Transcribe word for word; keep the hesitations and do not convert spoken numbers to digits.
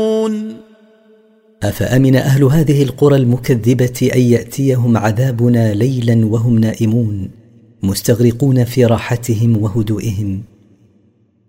أفأمن أهل هذه القرى المكذبة أن يأتيهم عذابنا ليلا وهم نائمون مستغرقون في راحتهم وهدوئهم